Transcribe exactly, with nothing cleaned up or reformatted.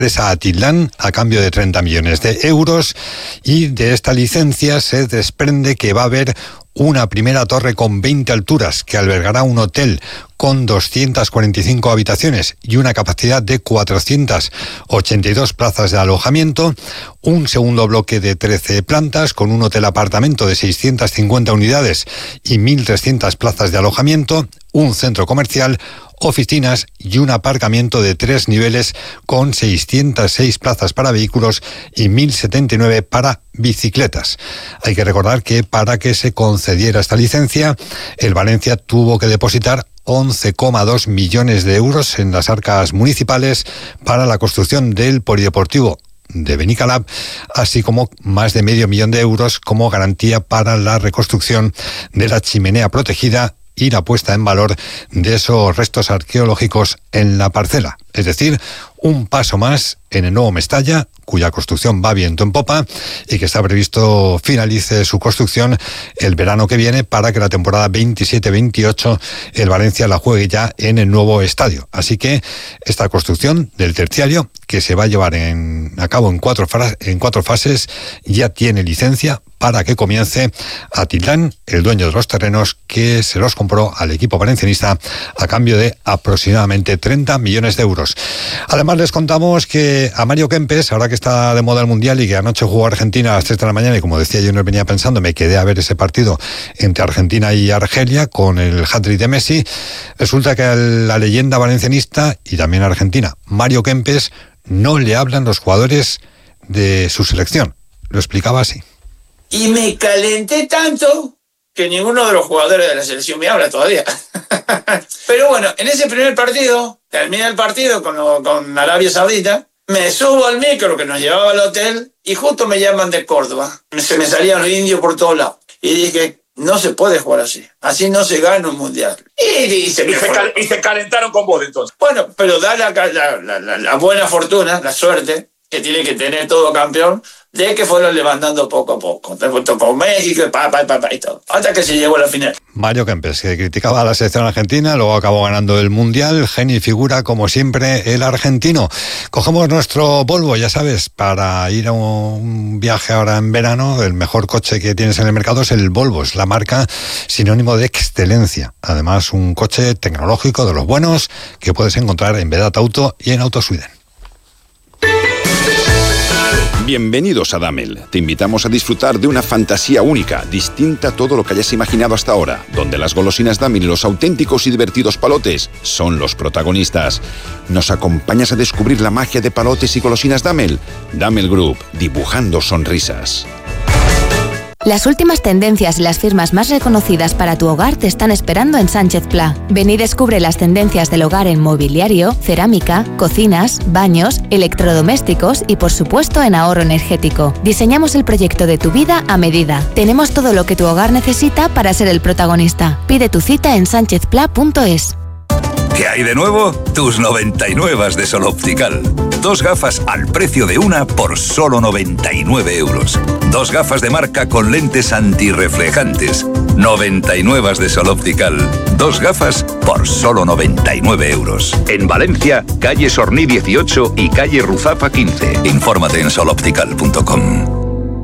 a Atitlán a cambio de treinta millones de euros, y de esta licencia se desprende que va a haber una primera torre con veinte alturas que albergará un hotel con doscientas cuarenta y cinco habitaciones y una capacidad de cuatrocientas ochenta y dos plazas de alojamiento, un segundo bloque de trece plantas con un hotel apartamento de seiscientas cincuenta unidades y mil trescientas plazas de alojamiento, un centro comercial, oficinas y un aparcamiento de tres niveles con seiscientas seis plazas para vehículos y mil setenta y nueve para bicicletas. Hay que recordar que para que se concediera esta licencia, el Valencia tuvo que depositar once coma dos millones de euros en las arcas municipales para la construcción del polideportivo de Benicalap, así como más de medio millón de euros como garantía para la reconstrucción de la chimenea protegida y la puesta en valor de esos restos arqueológicos en la parcela. Es decir, un paso más en el nuevo Mestalla, cuya construcción va viento en popa y que está previsto finalice su construcción el verano que viene para que la temporada veintisiete veintiocho el Valencia la juegue ya en el nuevo estadio. Así que esta construcción del terciario, que se va a llevar en, a cabo en cuatro, en cuatro fases, ya tiene licencia para que comience Atitlán, el dueño de los terrenos, que se los compró al equipo valencianista a cambio de aproximadamente treinta millones de euros. Además, les contamos que a Mario Kempes, ahora que está de moda el Mundial y que anoche jugó Argentina a las tres de la mañana, y como decía yo, no venía pensando, me quedé a ver ese partido entre Argentina y Argelia con el hat-trick de Messi, resulta que a la leyenda valencianista y también argentina, Mario Kempes, no le hablan los jugadores de su selección. Lo explicaba así. Y me calenté tanto que ninguno de los jugadores de la selección me habla todavía. Pero bueno, en ese primer partido, termina el partido con, con Arabia Saudita, me subo al micro que nos llevaba al hotel y justo me llaman de Córdoba. Se me salían los indios por todos lados. Y dije, no se puede jugar así. Así no se gana un mundial. Y, y, se, y, se, cal, y se calentaron con vos entonces. Bueno, pero da la, la, la, la buena fortuna, la suerte que tiene que tener todo campeón, de que fueron levantando poco a poco. Con México, pa, pa, pa, pa, y todo. Hasta que se llegó a la final. Mario Kempes, que criticaba a la selección argentina, luego acabó ganando el Mundial. Genio y figura, como siempre, el argentino. Cogemos nuestro Volvo, ya sabes, para ir a un viaje ahora en verano. El mejor coche que tienes en el mercado es el Volvo. Es la marca sinónimo de excelencia. Además, un coche tecnológico de los buenos que puedes encontrar en Vedat Auto y en Auto Sweden. Bienvenidos a Damel. Te invitamos a disfrutar de una fantasía única, distinta a todo lo que hayas imaginado hasta ahora, donde las golosinas Damel y los auténticos y divertidos palotes son los protagonistas. ¿Nos acompañas a descubrir la magia de palotes y golosinas Damel? Damel Group, dibujando sonrisas. Las últimas tendencias y las firmas más reconocidas para tu hogar te están esperando en Sánchez Pla. Ven y descubre las tendencias del hogar en mobiliario, cerámica, cocinas, baños, electrodomésticos y por supuesto en ahorro energético. Diseñamos el proyecto de tu vida a medida. Tenemos todo lo que tu hogar necesita para ser el protagonista. Pide tu cita en sánchez pla punto es. ¿Qué hay de nuevo? Tus noventa y nueve de Sol Optical. Dos gafas al precio de una por solo noventa y nueve euros. Dos gafas de marca con lentes antirreflejantes. noventa y nueve de Sol Optical. Dos gafas por solo noventa y nueve euros. En Valencia, calle Sorní dieciocho y calle Ruzafa quince. Infórmate en sol optical punto com.